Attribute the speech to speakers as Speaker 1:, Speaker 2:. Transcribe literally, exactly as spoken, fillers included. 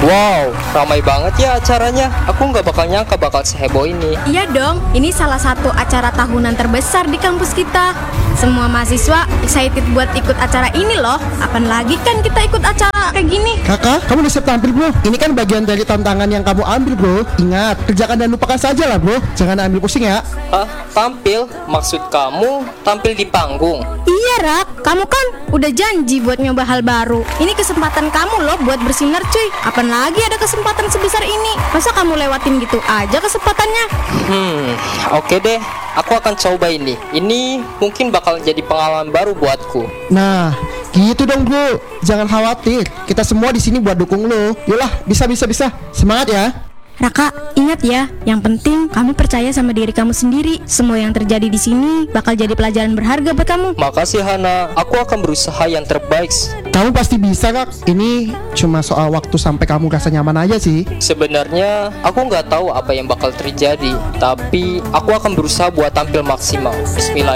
Speaker 1: Wow, ramai banget ya acaranya. Aku nggak bakal nyangka bakal seheboh ini.
Speaker 2: Iya dong, ini salah satu acara tahunan terbesar di kampus kita. Semua mahasiswa excited buat ikut acara ini loh. Apaan lagi kan kita ikut acara kayak gini.
Speaker 3: Kakak, kamu udah siap tampil bro? Ini kan bagian dari tantangan yang kamu ambil bro. Ingat, kerjakan dan lupakan saja lah bro. Jangan ambil pusing ya.
Speaker 1: Hah? Tampil? Maksud kamu tampil di panggung?
Speaker 2: Iya Rak, kamu kan udah janji buat nyoba hal baru. Ini kesempatan kamu loh buat bersinar cuy. Apaan lagi ada kesempatan sebesar ini? Masa kamu lewatin gitu aja kesempatannya?
Speaker 1: Hmm, oke deh. Aku akan coba ini. Ini mungkin bakal jadi pengalaman baru buatku.
Speaker 3: Nah, gitu dong bro. Jangan khawatir. Kita semua di sini buat dukung lo. Yolah, bisa bisa bisa. Semangat ya.
Speaker 2: Raka, ingat ya, yang penting kamu percaya sama diri kamu sendiri. Semua yang terjadi di sini bakal jadi pelajaran berharga buat kamu.
Speaker 1: Makasih Hana. Aku akan berusaha yang terbaik.
Speaker 3: Kamu pasti bisa kak. Ini cuma soal waktu sampai kamu rasa nyaman aja sih.
Speaker 1: Sebenarnya aku nggak tahu apa yang bakal terjadi, tapi aku akan berusaha buat tampil maksimal. Bismillah.